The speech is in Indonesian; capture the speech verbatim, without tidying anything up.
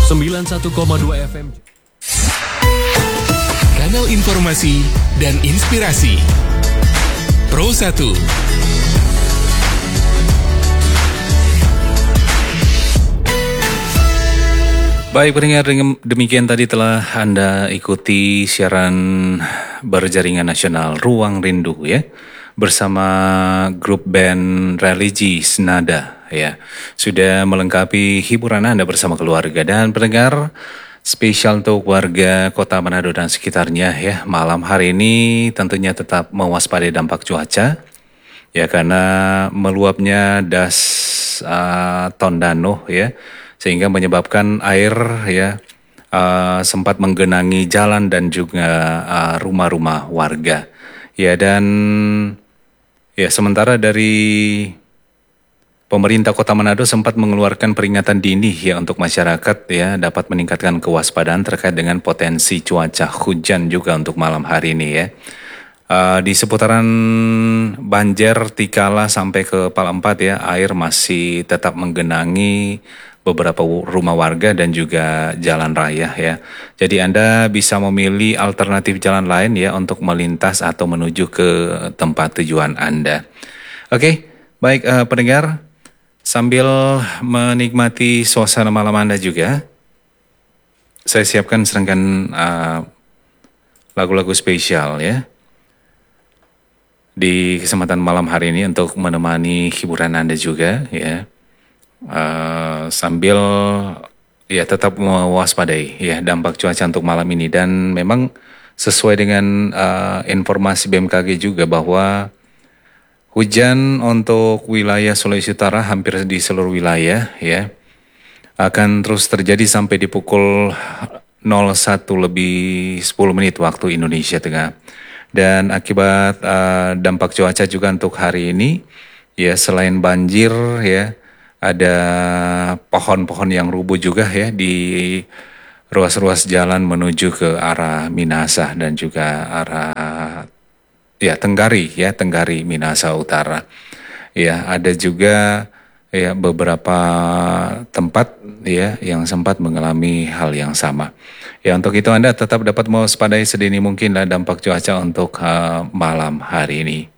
sembilan puluh satu koma dua F M. Kanal informasi dan inspirasi Pro satu. Baik pendengar, demikian tadi telah Anda ikuti siaran berjaringan nasional Ruang Rindu ya, bersama grup band Religi Senada ya. Sudah melengkapi hiburan Anda bersama keluarga. Dan pendengar, spesial untuk warga Kota Manado dan sekitarnya ya, malam hari ini tentunya tetap mewaspadai dampak cuaca ya, karena meluapnya das uh, Tondano ya, sehingga menyebabkan air ya uh, sempat menggenangi jalan dan juga uh, rumah-rumah warga ya. Dan ya sementara dari pemerintah Kota Manado sempat mengeluarkan peringatan dini ya untuk masyarakat ya, dapat meningkatkan kewaspadaan terkait dengan potensi cuaca hujan juga untuk malam hari ini ya. Uh, di seputaran Banjer, Tikala sampai ke Palempat ya, air masih tetap menggenangi beberapa rumah warga dan juga jalan raya ya. Jadi Anda bisa memilih alternatif jalan lain ya untuk melintas atau menuju ke tempat tujuan Anda. Oke, baik uh, pendengar, sambil menikmati suasana malam Anda juga, saya siapkan serangkaian uh, lagu-lagu spesial ya di kesempatan malam hari ini untuk menemani hiburan Anda juga ya. Uh, sambil ya tetap mewaspadai ya dampak cuaca untuk malam ini. Dan memang sesuai dengan uh, informasi B M K G juga bahwa hujan untuk wilayah Sulawesi Utara hampir di seluruh wilayah ya akan terus terjadi sampai di pukul nol satu lebih sepuluh menit waktu Indonesia Tengah. Dan akibat uh, dampak cuaca juga untuk hari ini ya, selain banjir ya, ada pohon-pohon yang rubuh juga ya di ruas-ruas jalan menuju ke arah Minasa dan juga arah ya Tenggari ya, Tenggari Minasa Utara. Ya, ada juga ya beberapa tempat ya yang sempat mengalami hal yang sama. Ya, untuk itu Anda tetap dapat mewaspadai sedini mungkin lah dampak cuaca untuk uh, malam hari ini.